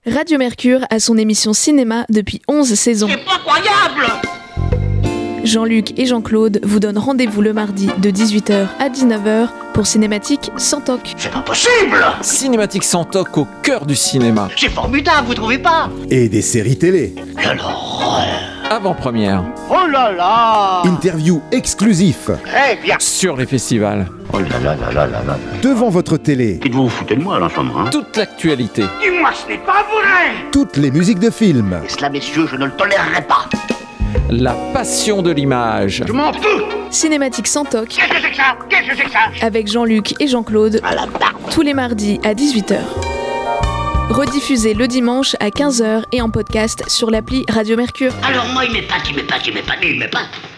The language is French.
Radio Mercure a son émission cinéma depuis 11 saisons. C'est pas croyable! Jean-Luc et Jean-Claude vous donnent rendez-vous le mardi de 18h à 19h pour Cinématique sans toc. C'est pas possible! Cinématique sans toc au cœur du cinéma. C'est formidable, vous trouvez pas? Et des séries télé. Quelle horreur! Avant-première. Oh là là! Interview exclusif. Très bien! Sur les festivals. Oh là là là là là là! Devant votre télé. Dites-vous, vous foutez de moi là en ce moment, hein? Toute l'actualité. Dis-moi, ce n'est pas vrai! Toutes les musiques de films. Et cela, messieurs, je ne le tolérerai pas! La passion de l'image. Je m'en fous! Cinématique sans toc Qu'est-ce que c'est que ça? Qu'est-ce que c'est que ça? avec Jean-Luc et Jean-Claude À la barbe! tous les mardis à 18h. Rediffusé le dimanche à 15h et en podcast sur l'appli Radio Mercure. Alors moi, il m'épate, il m'épate, il m'épate, il m'épate!